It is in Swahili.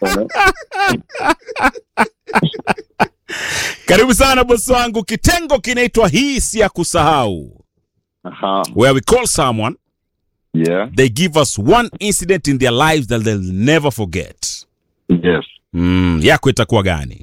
Karibu sana boss wangu. Kitengo kinaitwa hii si ya kusahau. Where we call someone, they give us one incident in their lives that they'll never forget. Yes. Yako itakuwa gani?